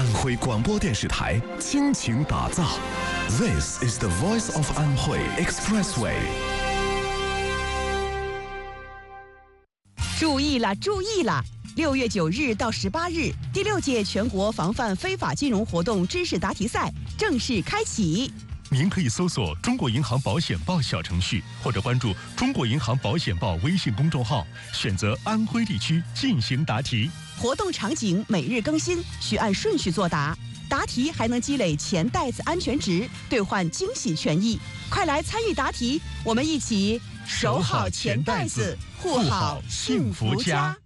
安徽广播电视台倾情打造。This is the voice of Anhui Expressway。 注意了，注意了！6月9日到18日，第6届全国防范非法金融活动知识答题赛正式开启。 您可以搜索“中国银行保险报”小程序，或者关注“中国银行保险报”微信公众号，选择安徽地区进行答题。 活动场景每日更新，需按顺序作答。答题还能积累钱袋子安全值，兑换惊喜权益。快来参与答题，我们一起守好钱袋子，护好幸福家。